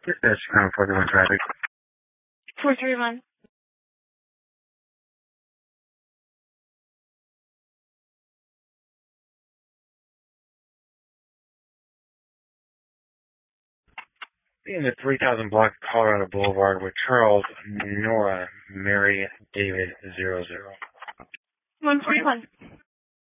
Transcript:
That's 41 traffic. 431. In the 3000 block of Colorado Boulevard with Charles, Nora, Mary, David, 00. 141.